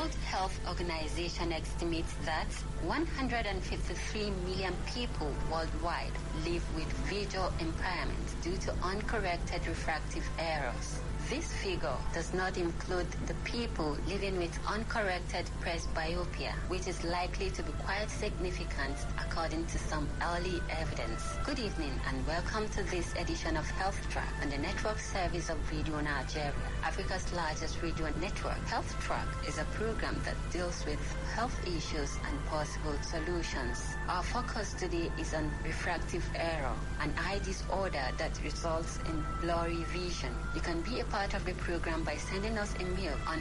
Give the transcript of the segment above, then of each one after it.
World Health Organization estimates that 153 million people worldwide live with visual impairment due to uncorrected refractive errors. This figure does not include the people living with uncorrected presbyopia, which is likely to be quite significant according to some early evidence. Good evening and welcome to this edition of Health Track on the network service of Radio Nigeria, Africa's largest radio network. Health Track is a program that deals with health issues and possible solutions. Our focus today is on refractive error, an eye disorder that results in blurry vision. You can be a part of the program by sending us a mail on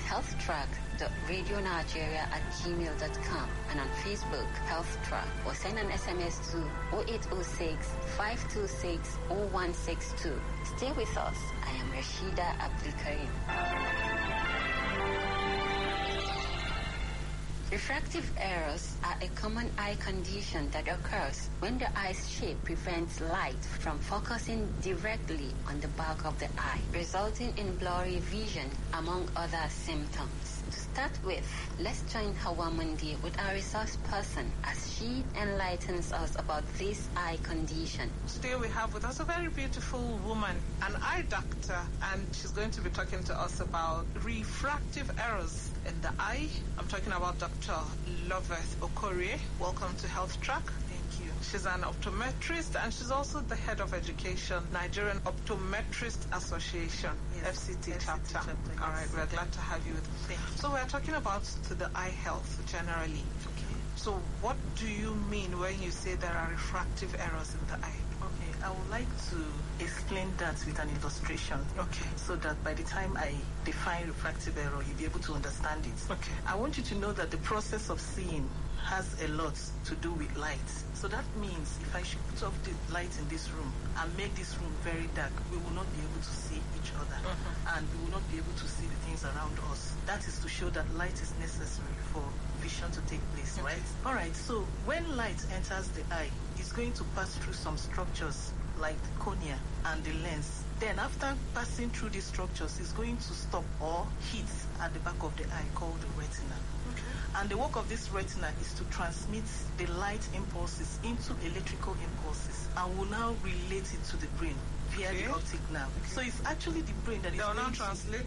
healthtrack.radioNigeria@gmail.com and on Facebook, Health Track, or send an SMS to 0806-526-0162. Stay with us. I am Rashida Abdulkarim. Refractive errors are a common eye condition that occurs when the eye's shape prevents light from focusing directly on the back of the eye, resulting in blurry vision, among other symptoms. To start with, let's join Hawa Mundi with our resource person as she enlightens us about this eye condition. Today we have with us a very beautiful woman, an eye doctor, and she's going to be talking to us about refractive errors in the eye. I'm talking about Dr. Loveth Okorie. Welcome to Health Track. Thank you. She's an optometrist and she's also the head of education, Nigerian Optometrist Association, yes, FCT chapter. Yes. All right, we're glad to have you with us. So we're talking about the eye health generally. Okay. So what do you mean when you say there are refractive errors in the eye? Okay, I would like to explain that with an illustration. Okay. So that by the time I define refractive error, you'll be able to understand it. Okay. I want you to know that the process of seeing has a lot to do with light. So that means if I should put off the light in this room and make this room very dark, we will not be able to see each other. And we will not be able to see the things around us. That is to show that light is necessary for vision to take place, right? All right, so when light enters the eye, it's going to pass through some structures like the cornea and the lens. Then after passing through these structures, it's going to stop or hit at the back of the eye called the retina. And the work of this retina is to transmit the light impulses into electrical impulses and will now relate it to the brain via the optic nerve. So it's actually the brain that is going to translate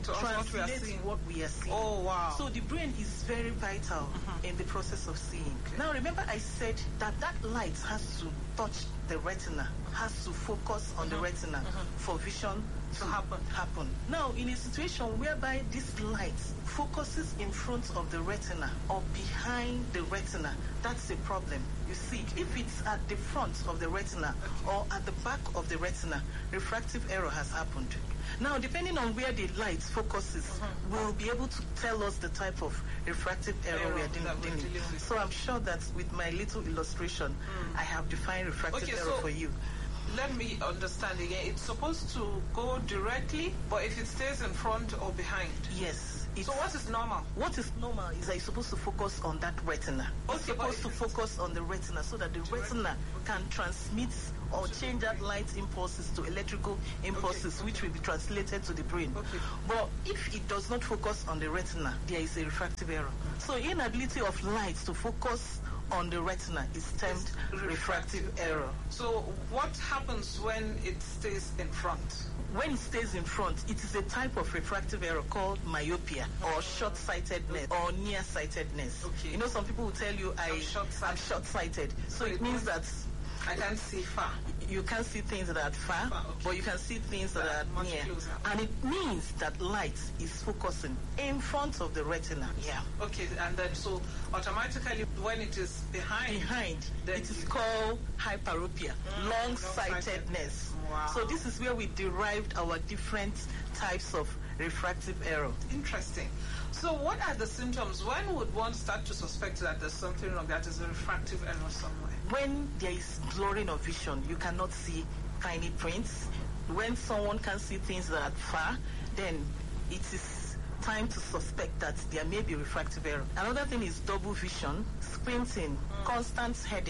what we are seeing. Oh, wow. So the brain is very vital in the process of seeing. Now remember I said that light has to touch the retina, has to focus on the retina for vision to happen. Now, in a situation whereby this light focuses in front of the retina or behind the retina, that's a problem. You see, if it's at the front of the retina or at the back of the retina, refractive error has happened. Now, depending on where the light focuses, will be able to tell us the type of refractive error we are dealing with. So I'm sure that with my little illustration, I have defined refractive error for you. Let me understand again. It's supposed to go directly, but if it stays in front or behind? Yes. So what is normal? What is normal is that you're supposed to focus on that retina. You're supposed to focus on the retina so that the retina can transmit or change that light impulses to electrical impulses, which will be translated to the brain. But if it does not focus on the retina, there is a refractive error. So inability of light to focus on the retina is termed refractive error. So what happens when it stays in front? When it stays in front, it is a type of refractive error called myopia or short-sightedness or nearsightedness. You know, some people will tell you I'm short-sighted. So it means that I can't see far. You can't see things that are far, but you can see things that are near. And it means that light is focusing in front of the retina. Yeah. Okay, and then so automatically when it is behind, it is called hyperopia, long-sightedness. Wow. So this is where we derived our different types of refractive error. Interesting. So what are the symptoms? When would one start to suspect that there's something wrong, that is a refractive error somewhere? When there is blurring of vision, you cannot see tiny prints. When someone can see things that are far, then it is time to suspect that there may be refractive error. Another thing is double vision, squinting, constant headache,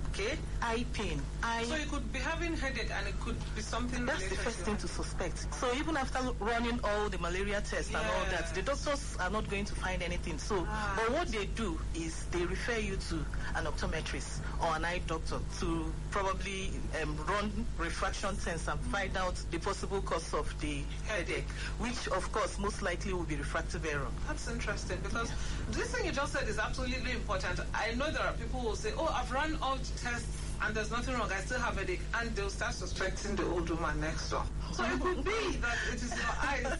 Okay, eye pain. So you could be having headache and it could be something That's the related first to thing to suspect. So even after running all the malaria tests and all that, the doctors are not going to find anything. So, but what they do is they refer you to an optometrist or an eye doctor to probably run refraction tests and find out the possible cause of the headache, which of course most likely will be refractive error. That's interesting, because this thing you just said is absolutely important. I know there are people who will say, oh, I've run all tests and there's nothing wrong, I still have a headache, and they'll start suspecting the old woman next door. So it could be that it is your eyes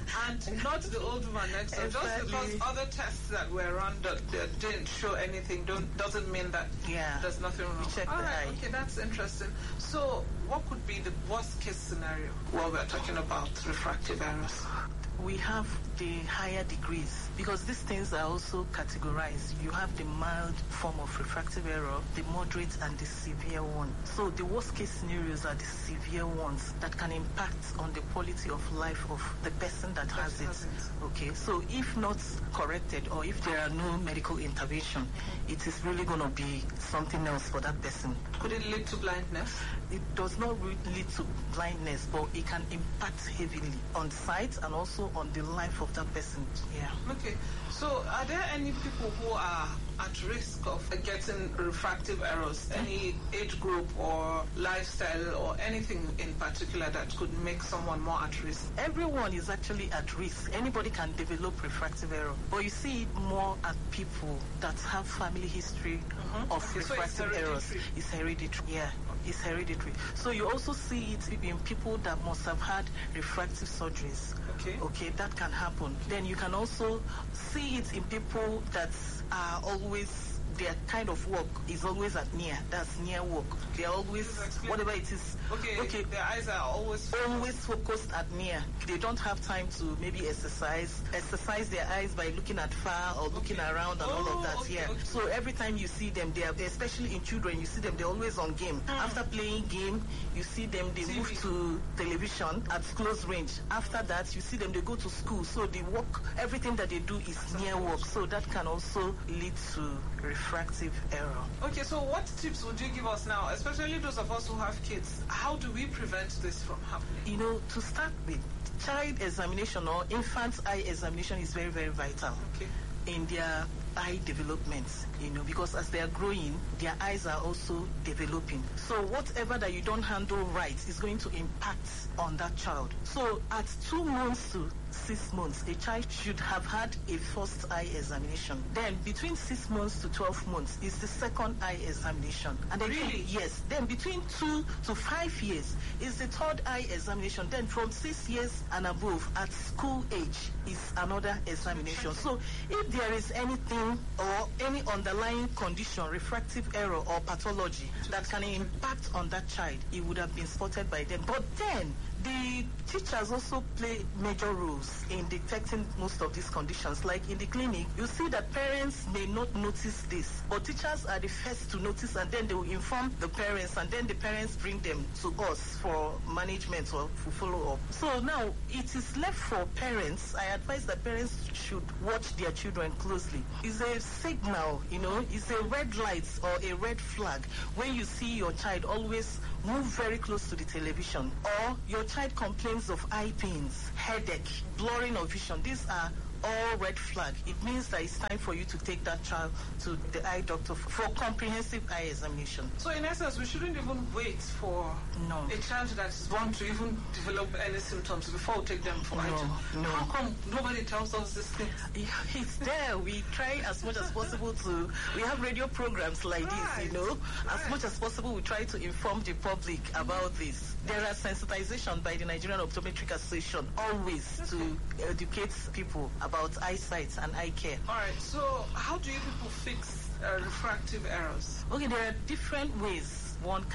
and not the old woman next door. Exactly. Just because other tests that were run that didn't show anything doesn't mean that there's nothing wrong. We check all the right, eye. okay, that's interesting. So what could be the worst case scenario while we're talking about refractive errors? We have the higher degrees, because these things are also categorized. You have the mild form of refractive error, the moderate and the severe one. So the worst case scenarios are the severe ones that can impact on the quality of life of the person that has it. Okay, so if not corrected, or if there are no medical intervention, it is really going to be something else for that person. Could it lead to blindness? It does not really lead to blindness, but it can impact heavily on sight and also on the life of that person. Yeah. Okay. So are there any people who are at risk of getting refractive errors? Any age group or lifestyle or anything in particular that could make someone more at risk? Everyone is actually at risk. Anybody can develop refractive error, but you see it more at people that have family history of refractive errors. It's hereditary. Yeah. Is hereditary. So you also see it in people that must have had refractive surgeries. Okay, that can happen. Then you can also see it in people that are always, their kind of work is always at near. That's near work. They are always, whatever it is. Okay. Their eyes are always focused at near. They don't have time to maybe exercise their eyes by looking at far or looking around and all of that. So every time you see them, they are, especially in children, you see them, they're always on game. After playing game, you see them, they move to television at close range. After that, you see them, they go to school. So the work, everything that they do is near work. So that can also lead to refractive error. Okay, so what tips would you give us now, especially those of us who have kids? How do we prevent this from happening? You know, to start with, child examination or infant eye examination is very, very vital in their eye development, you know, because as they are growing, their eyes are also developing. So whatever that you don't handle right is going to impact on that child. So at 2 months to 6 months, a child should have had a first eye examination. Then between 6 months to 12 months is the second eye examination. And then yes, then between 2 to 5 years is the third eye examination. Then from 6 years and above at school age is another examination. So if there is anything or any underlying condition, refractive error or pathology that can impact on that child, it would have been spotted by them. But then the teachers also play major roles in detecting most of these conditions. Like in the clinic, you see that parents may not notice this, but teachers are the first to notice, and then they will inform the parents, and then the parents bring them to us for management or for follow-up. So now it is left for parents. I advise that parents should watch their children closely. It's a signal, you know, it's a red light or a red flag when you see your child always move very close to the television, or your child complains of eye pains, headache, blurring of vision. These are all red flag. It means that it's time for you to take that child to the eye doctor for comprehensive eye examination. So in essence, we shouldn't even wait for a child that is born to even develop any symptoms before we take them for eye check. How come nobody tells us this thing? It's there. We try as much as possible to, we have radio programs like this, you know. As much as possible, we try to inform the public about this. There are sensitization by the Nigerian Optometric Association always to educate people about eyesight and eye care. All right, so how do you people fix refractive errors? Okay, there are different ways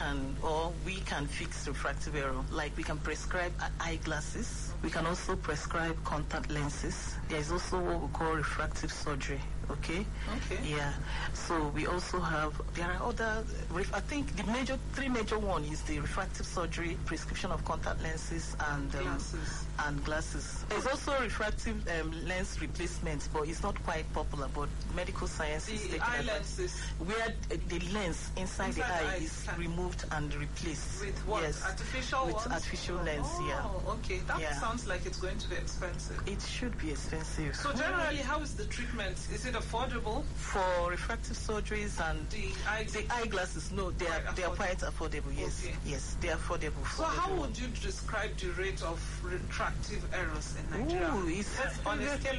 we can fix refractive error. Like we can prescribe eyeglasses. We can also prescribe contact lenses. There is also what we call refractive surgery. Okay? Okay. Yeah. So we also have, there are other, I think the three major one is the refractive surgery, prescription of contact lenses, and glasses. There's also refractive lens replacement, but it's not quite popular, but medical science is taking eye advantage, lenses. where the lens inside the eye is removed and replaced. With what? Yes. Artificial With ones? artificial lens, yeah. Oh, okay. That sounds like it's going to be expensive. It should be expensive. So generally, how is the treatment? Is it affordable? For refractive surgeries and the eyeglasses, no, they are quite affordable. Yes, okay. Yes, they are affordable. So how would you describe the rate of refractive errors in Nigeria? Ooh, it's on a scale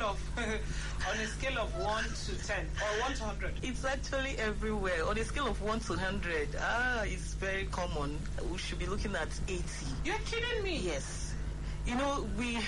of 1 to 10 or 1 to 100? It's actually everywhere. On a scale of 1 to 100, it's very common. We should be looking at 80. You're kidding me? Yes. You know,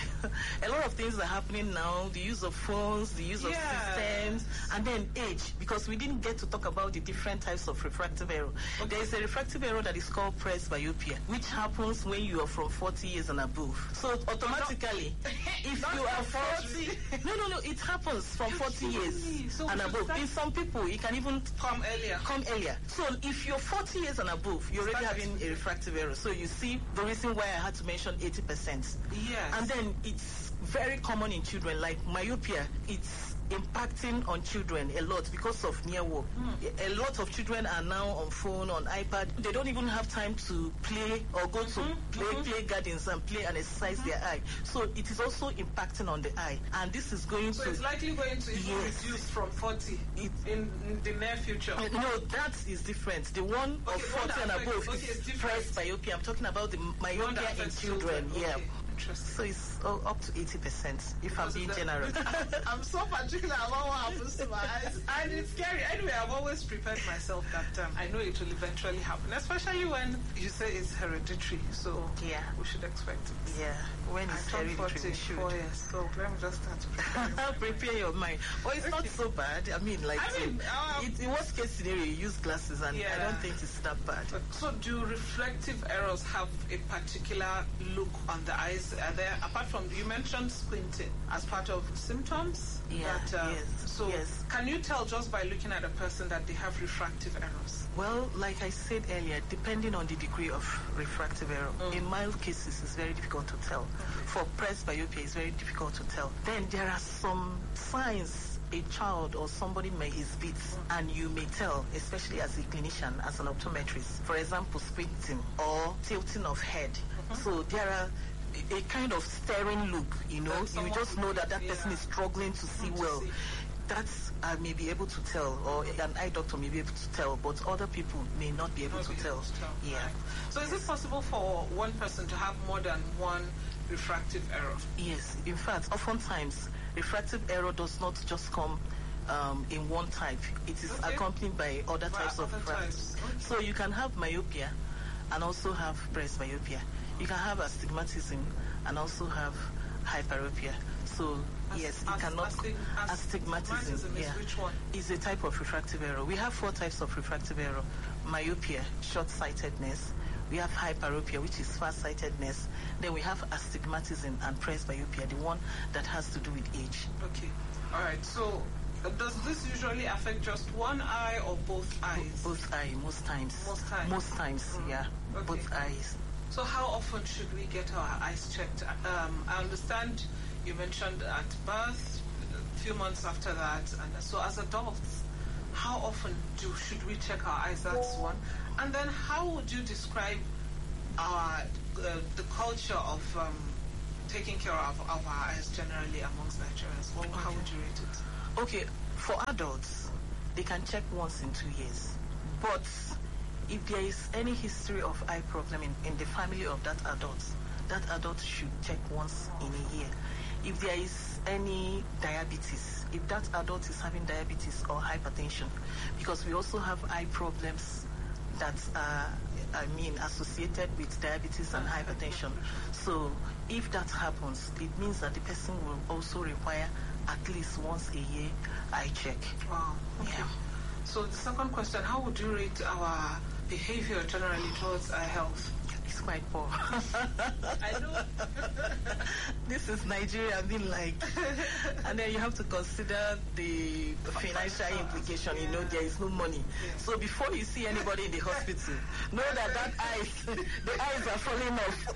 a lot of things are happening now, the use of phones, the use of systems, and then age, because we didn't get to talk about the different types of refractive error. Okay. There is a refractive error that is called presbyopia, which happens when you are from 40 years and above. So automatically, if you are 40, no, it happens from 40 years and above. In some people, it can even come earlier. So if you're 40 years and above, you're already having a refractive error. So you see the reason why I had to mention 80%. Yes. And then it's very common in children, like myopia. It's impacting on children a lot because of near work. A lot of children are now on phone, on iPad. They don't even have time to play or go to play gardens and play and exercise their eye. So it is also impacting on the eye. And this is going so it's likely going to even reduce from 40 in the near future. No, that is different. The one of 40 and above is presbyopia. I'm talking about the myopia in children. Yeah. Okay. So it's up to 80%, if I'm being generous. I'm so particular about what happens to my eyes. And it's scary. Anyway, I've always prepared myself that I know it will eventually happen, especially when you say it's hereditary. So we should expect it. Yeah, when it's hereditary, we should. 4 years, so let me just start to prepare your mind. Well, it's not so bad. I mean, in worst case scenario, you use glasses, and I don't think it's that bad. So do reflective errors have a particular look on the eyes? Are there, apart from, you mentioned squinting as part of symptoms? Yes. So can you tell just by looking at a person that they have refractive errors? Well, like I said earlier, depending on the degree of refractive error, in mild cases it's very difficult to tell. For presbyopia, it's very difficult to tell. Then there are some signs a child or somebody may exhibit, and you may tell, especially as a clinician, as an optometrist. For example, squinting or tilting of head. So there are a kind of staring look, you just know that person is struggling to see well. That's I may be able to tell, or an eye doctor may be able to tell, but other people may not be able to tell. Yeah. Right. So is it possible for one person to have more than one refractive error? Yes. In fact, oftentimes, refractive error does not just come in one type. It is accompanied by other types of refractive. Okay. So you can have myopia and also have presbyopia. You can have astigmatism and also have hyperopia. So yes, it cannot. Astigmatism is which one? Is a type of refractive error. We have 4 types of refractive error: myopia, short-sightedness. We have hyperopia, which is far-sightedness. Then we have astigmatism and presbyopia, the one that has to do with age. Okay. All right. So does this usually affect just one eye or both eyes? Both eyes, most times. Most times. Yeah. Okay. Both eyes. So how often should we get our eyes checked? I understand you mentioned at birth, a few months after that, and so as adults, how often should we check our eyes? That's one. And then how would you describe the culture of taking care of our eyes generally amongst Nigerians? How would you rate it? Okay, for adults, they can check once in 2 years, but if there is any history of eye problem in the family of that adult should check once in a year. If there is any diabetes, if that adult is having diabetes or hypertension, because we also have eye problems that are, associated with diabetes and hypertension. So if that happens, it means that the person will also require at least once a year eye check. Wow. Okay. Yeah. So the second question, how would you rate our behavior generally towards eye health? is quite poor. I know. This is Nigeria being like, and then you have to consider the financial implication. You know, there is no money. So before you see anybody in the hospital, know that the eyes are falling off.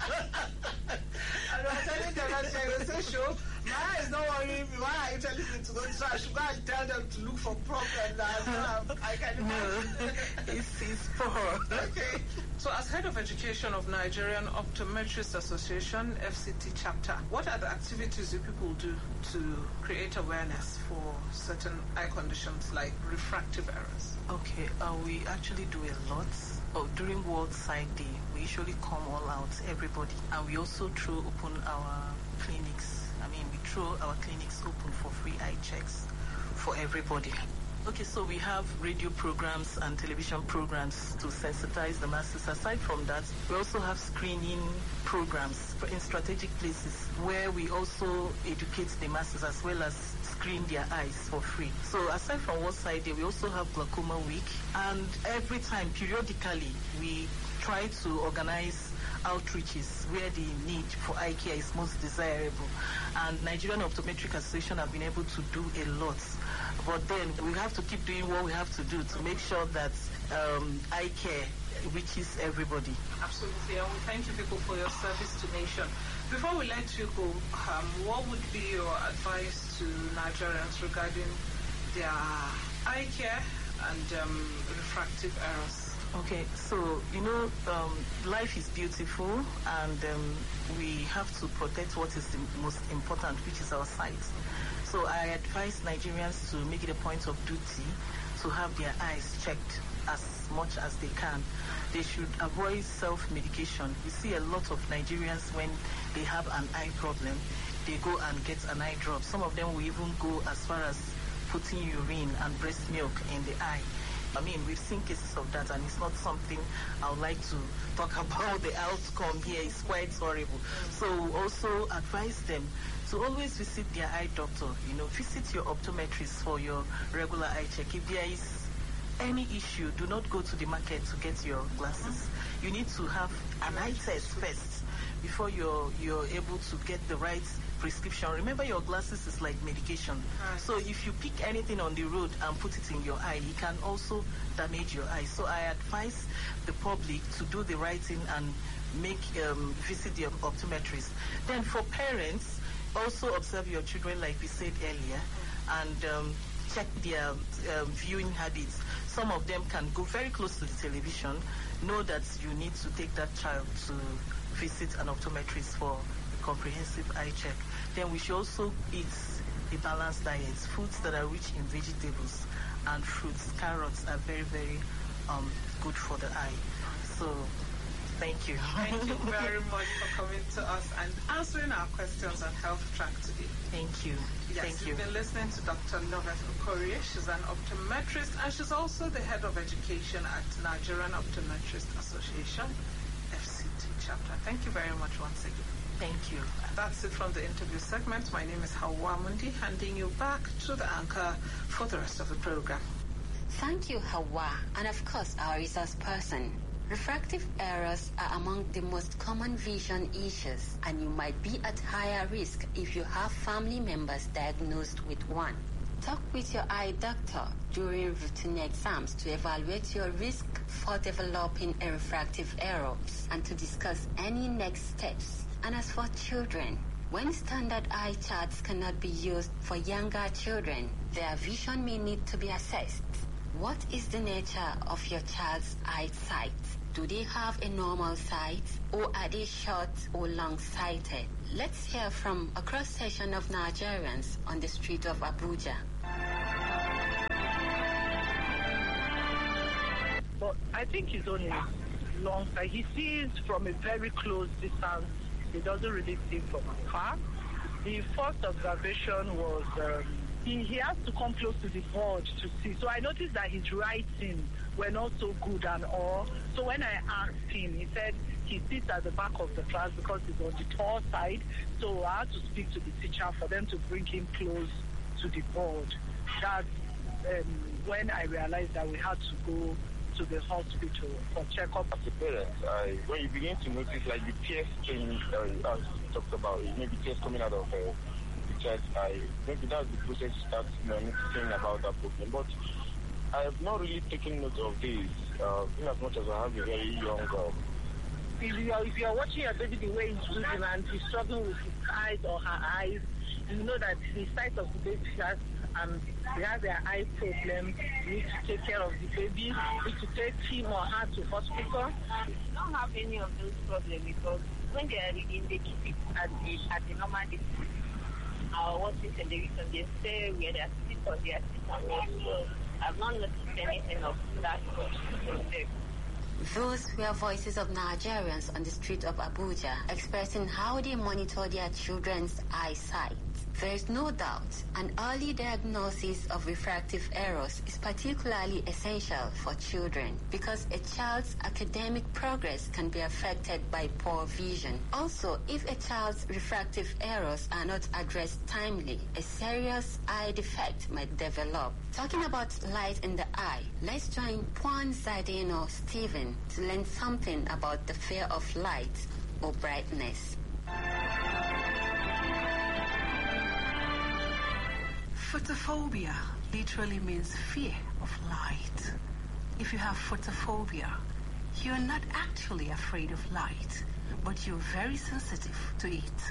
I was telling them that they say, "Sure, my eyes don't worry me. Why are you telling me to go? So I should go and tell them to look for problems. I can imagine." No, it's poor. Okay. So, as head of education of Nigerian Optometrists Association, FCT chapter, what are the activities you people do to create awareness for certain eye conditions like refractive errors? Okay, we actually do a lot. During World Sight Day, we usually come all out, everybody, and we also open our clinics. We throw our clinics open for free eye checks for everybody. Okay, so we have radio programs and television programs to sensitize the masses. Aside from that, we also have screening programs in strategic places where we also educate the masses as well as screen their eyes for free. So aside from World Sight Day, we also have Glaucoma Week, and every time, periodically, we try to organize outreaches where the need for eye care is most desirable. And Nigerian Optometric Association have been able to do a lot. But then we have to keep doing what we have to do to make sure that eye care reaches everybody. Absolutely, and we thank you people for your service to nation. Before we let you go, what would be your advice to Nigerians regarding their eye care and refractive errors? Okay, so, life is beautiful, and we have to protect what is the most important, which is our sight. So I advise Nigerians to make it a point of duty to have their eyes checked as much as they can. They should avoid self-medication. We see a lot of Nigerians, when they have an eye problem, they go and get an eye drop. Some of them will even go as far as putting urine and breast milk in the eye. We've seen cases of that, and it's not something I would like to talk about. The outcome here is quite horrible. So also advise them to always visit their eye doctor. Visit your optometrist for your regular eye check. If there is any issue, do not go to the market to get your glasses. You need to have an eye test first before you're able to get the right prescription. Remember, your glasses is like medication. Right. So if you pick anything on the road and put it in your eye, it can also damage your eye. So I advise the public to do the right thing and visit the optometrist. Then for parents, also observe your children, like we said earlier, and check their viewing habits. Some of them can go very close to the television. Know that you need to take that child to visit an optometrist for a comprehensive eye check. Then we should also eat a balanced diet. Foods that are rich in vegetables and fruits. Carrots are very, very good for the eye. So thank you. Thank you very much for coming to us and answering our questions on Health Track today. Thank you. Yes, Thank you. You've been listening to Dr. Loveth Okorie. She's an optometrist, and she's also the head of education at Nigerian Optometrist Association, FCT chapter. Thank you very much once again. Thank you. That's it from the interview segment. My name is Hawa Mundi, handing you back to the anchor for the rest of the program. Thank you, Hawa, and of course our resource person. Refractive errors are among the most common vision issues, and you might be at higher risk if you have family members diagnosed with one. Talk with your eye doctor during routine exams to evaluate your risk for developing a refractive error and to discuss any next steps. And as for children, when standard eye charts cannot be used for younger children, their vision may need to be assessed. What is the nature of your child's eyesight? Do they have a normal sight, or are they short or long-sighted? Let's hear from a cross-section of Nigerians on the street of Abuja. But I think he's only long sight. He sees from a very close distance. He doesn't really see from afar. The first observation was he has to come close to the board to see. So I noticed that his writing were not so good and all. So when I asked him, he said he sits at the back of the class because he's on the tall side. So I had to speak to the teacher for them to bring him close to the board. That's when I realized that we had to go to the hospital for checkup. As a parent, when you begin to notice like the tears thing, as you talked about, maybe tears coming out of the chest, maybe that's the process you start noticing about that problem. But I have not really taken note of this, in as much as I have a very young girl. If you are watching your baby the way he's losing and he's struggling with his eyes or her eyes, you know that the sight of the baby has their eye problem. You need to take care of the baby. You need to take him or her to hospital. They don't have any of those problems because when they are reading, they keep it at the normal distance. Watching television, they stay where they are sitting or they are sitting. So I've not noticed anything of that from them. Those were voices of Nigerians on the street of Abuja expressing how they monitor their children's eyesight. There is no doubt an early diagnosis of refractive errors is particularly essential for children because a child's academic progress can be affected by poor vision. Also, if a child's refractive errors are not addressed timely, a serious eye defect might develop. Talking about light in the eye, let's join Pwan Zadeno Stephen to learn something about the fear of light or brightness. Photophobia literally means fear of light. If you have photophobia, you're not actually afraid of light, but you're very sensitive to it.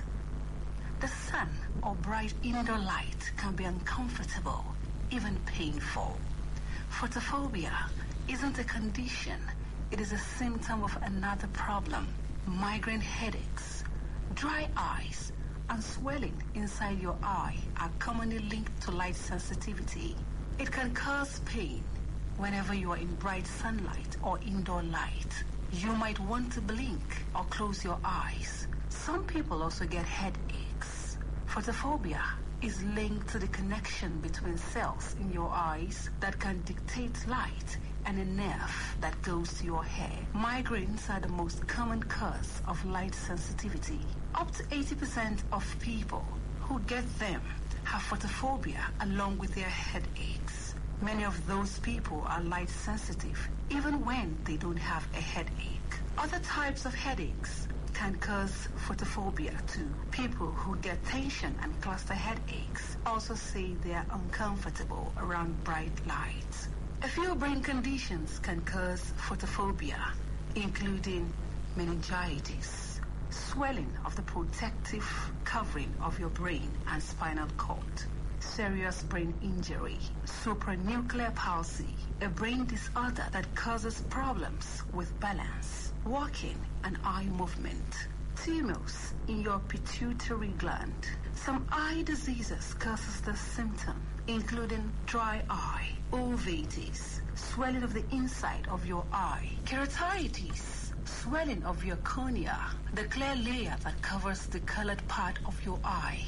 The sun or bright indoor light can be uncomfortable, even painful. Photophobia isn't a condition, it is a symptom of another problem. Migraine headaches, dry eyes, and swelling inside your eye are commonly linked to light sensitivity. It can cause pain whenever you are in bright sunlight or indoor light. You might want to blink or close your eyes. Some people also get headaches. Photophobia is linked to the connection between cells in your eyes that can dictate light and a nerve that goes to your hair. Migraines are the most common cause of light sensitivity. Up to 80% of people who get them have photophobia along with their headaches. Many of those people are light sensitive even when they don't have a headache. Other types of headaches can cause photophobia too. People who get tension and cluster headaches also say they are uncomfortable around bright lights. A few brain conditions can cause photophobia, including meningitis, swelling of the protective covering of your brain and spinal cord, serious brain injury, supranuclear palsy, a brain disorder that causes problems with balance, walking, and eye movement, tumors in your pituitary gland. Some eye diseases causes the symptom, including dry eye, uveitis, swelling of the inside of your eye, keratitis, swelling of your cornea, the clear layer that covers the colored part of your eye,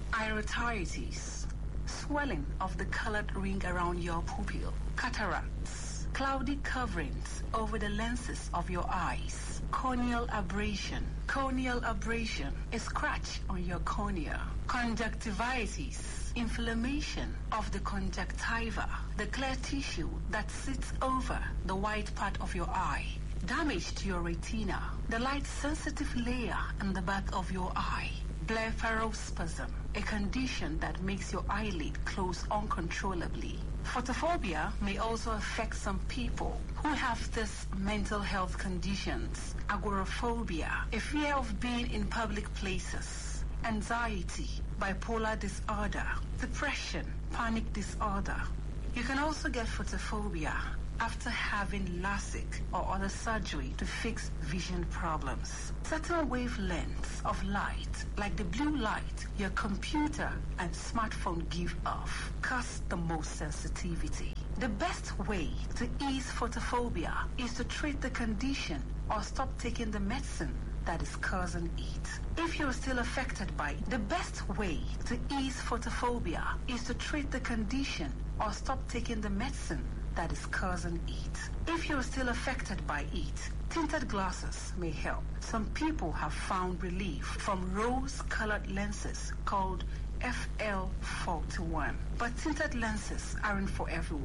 iritis, swelling of the colored ring around your pupil, cataracts, cloudy coverings over the lenses of your eyes, corneal abrasion. Corneal abrasion, a scratch on your cornea, conjunctivitis, inflammation of the conjunctiva, the clear tissue that sits over the white part of your eye, damage to your retina, the light-sensitive layer in the back of your eye, blepharospasm, a condition that makes your eyelid close uncontrollably. Photophobia may also affect some people who have these mental health conditions: agoraphobia, a fear of being in public places, anxiety, bipolar disorder, depression, panic disorder. You can also get photophobia after having LASIK or other surgery to fix vision problems. Certain wavelengths of light, like the blue light your computer and smartphone give off, cause the most sensitivity. The best way to ease photophobia is to treat the condition or stop taking the medicine that is causing it. If you're still affected by it, the best way to ease photophobia is to treat the condition or stop taking the medicine that is causing it. If you're still affected by it, tinted glasses may help. Some people have found relief from rose-colored lenses called FL41. But tinted lenses aren't for everyone.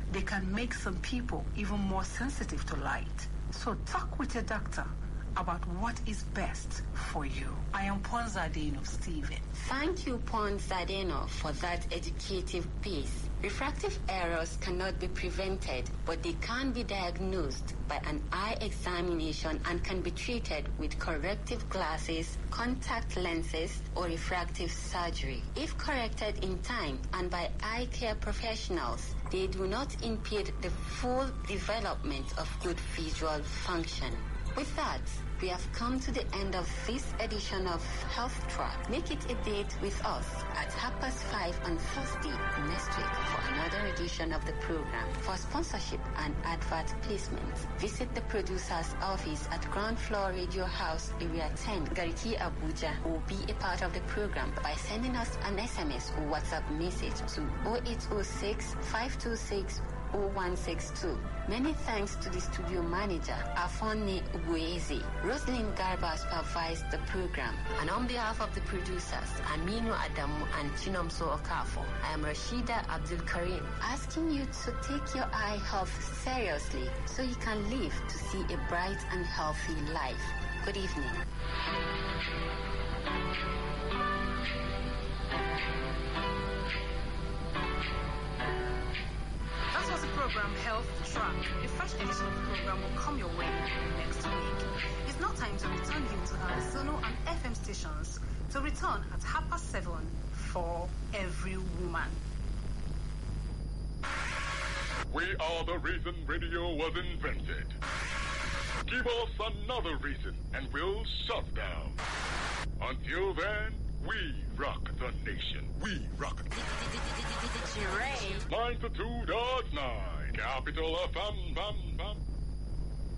they can make some people even more sensitive to light. So talk with your doctor about what is best for you. I am Ponzadeno Stephen. Thank you, Ponzadeno, for that educative piece. Refractive errors cannot be prevented, but they can be diagnosed by an eye examination and can be treated with corrective glasses, contact lenses, or refractive surgery. If corrected in time and by eye care professionals, they do not impede the full development of good visual function. With that, we have come to the end of this edition of Health Track. Make it a date with us at 5:30 on Thursday next week for another edition of the program. For sponsorship and advert placement, visit the producer's office at Ground Floor Radio House, Area 10, Gariki, Abuja, or be a part of the program by sending us an SMS or WhatsApp message to 0806 526 0162. Many thanks to the studio manager, Afoni Uguezi. Rosalind Garba supervised the program. And on behalf of the producers, Aminu Adamu and Chinomso Okafo, I am Rashida Abdul Karim, asking you to take your eye health seriously so you can live to see a bright and healthy life. Good evening. That was the program Health Track. A fresh edition of the program will come your way next week. It's now time to return you to our Zono and FM stations to return at 7:30 for Every Woman. We are the reason radio was invented. Give us another reason and we'll shut down. Until then, we rock the nation. We rock. 92.9 Capital FM.